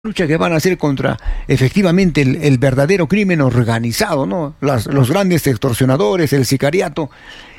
lucha que van a hacer contra efectivamente el verdadero crimen organizado, ¿no? Los grandes extorsionadores, el sicariato.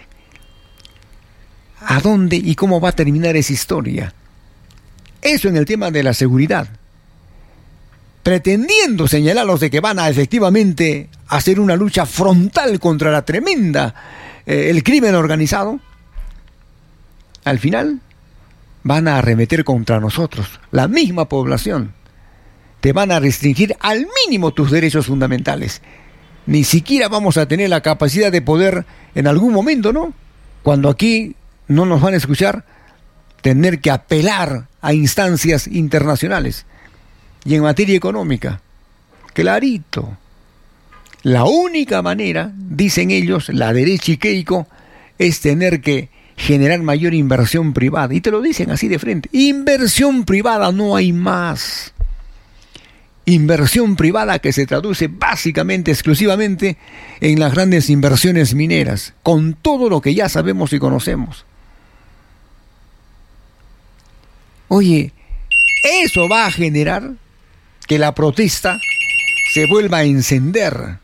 ¿A dónde y cómo va a terminar esa historia? Eso en el tema de la seguridad. Pretendiendo señalarlos de que van a efectivamente hacer una lucha frontal contra la tremenda, el crimen organizado, al final van a arremeter contra nosotros, la misma población. Te van a restringir al mínimo tus derechos fundamentales. Ni siquiera vamos a tener la capacidad de poder, en algún momento, ¿no? Cuando aquí no nos van a escuchar, tener que apelar a instancias internacionales. Y en materia económica, clarito. La única manera, dicen ellos, la derecha y Keiko, es tener que generar mayor inversión privada. Y te lo dicen así de frente. Inversión privada, no hay más. Inversión privada que se traduce básicamente, exclusivamente, en las grandes inversiones mineras, con todo lo que ya sabemos y conocemos. Oye, eso va a generar que la protesta se vuelva a encender.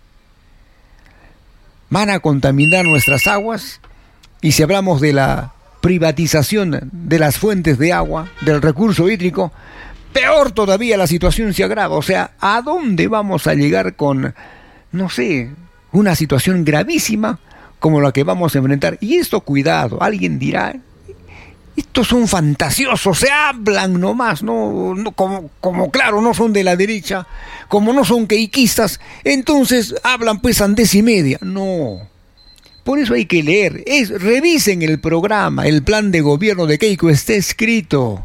Van a contaminar nuestras aguas, y si hablamos de la privatización de las fuentes de agua, del recurso hídrico, peor todavía la situación se agrava. O sea, ¿a dónde vamos a llegar con, no sé, una situación gravísima como la que vamos a enfrentar? Y esto, cuidado, alguien dirá, estos son fantasiosos, se hablan nomás, no como claro, no son de la derecha, como no son queiquistas, entonces hablan pues sandez y media. No. Por eso hay que leer, revisen el programa, el plan de gobierno de Keiko, está escrito.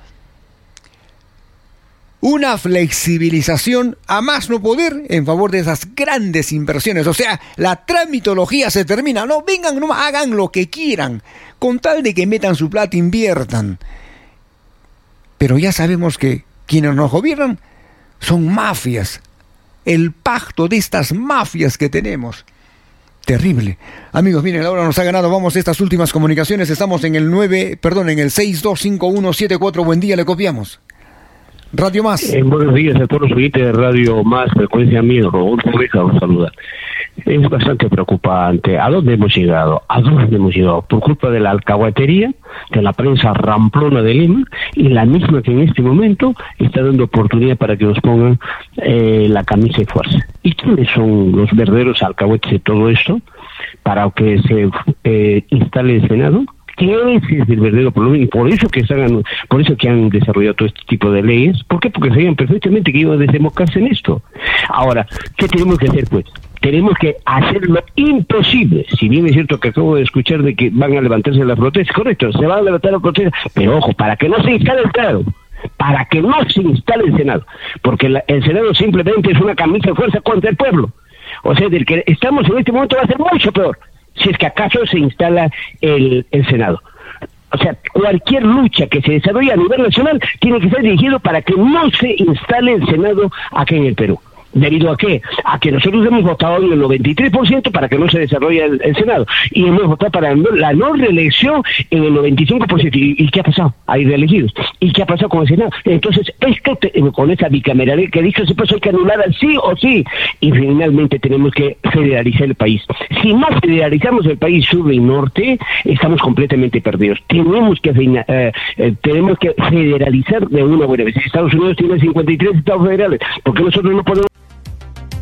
Una flexibilización a más no poder en favor de esas grandes inversiones. O sea, la tramitología se termina. No, vengan, no hagan lo que quieran. Con tal de que metan su plata, inviertan. Pero ya sabemos que quienes nos gobiernan son mafias. El pacto de estas mafias que tenemos. Terrible. Amigos, miren, la hora nos ha ganado. Vamos a estas últimas comunicaciones. Estamos en el 625174. Buen día, le copiamos. Radio Más. Buenos días a todos los oyentes de Radio Más, frecuencia mía, Rodolfo Reja los saluda. Es bastante preocupante. ¿A dónde hemos llegado? ¿A dónde hemos llegado? Por culpa de la alcahuetería, de la prensa ramplona de Lima, y la misma que en este momento está dando oportunidad para que nos pongan la camisa de fuerza. ¿Y quiénes son los verdaderos alcahuetes de todo esto? Para que se instale el Senado. Que ese es el verdadero problema, y por eso que han desarrollado todo este tipo de leyes. ¿Por qué? Porque sabían perfectamente que iban a desembocarse en esto. Ahora, ¿qué tenemos que hacer pues? Tenemos que hacer lo imposible. Si bien es cierto que acabo de escuchar de que van a levantarse las protestas, correcto, se van a levantar las protestas, pero ojo, para que no se instale el Senado, para que no se instale el Senado, porque el Senado simplemente es una camisa de fuerza contra el pueblo. O sea, del que estamos en este momento va a ser mucho peor, si es que acaso se instala el Senado. O sea, cualquier lucha que se desarrolle a nivel nacional tiene que ser dirigido para que no se instale el Senado aquí en el Perú. ¿Debido a qué? A que nosotros hemos votado en el 93% para que no se desarrolle el Senado. Y hemos votado para la no reelección en el 95%. ¿Y qué ha pasado? Hay reelegidos. ¿Y qué ha pasado con el Senado? Entonces, con esa bicameralidad que dicho, se pasó, hay que anular al sí o sí. Y finalmente tenemos que federalizar el país. Si no federalizamos el país sur y norte, estamos completamente perdidos. Tenemos que federalizar de una buena vez. Estados Unidos tiene 53 estados federales. ¿Por qué nosotros no podemos?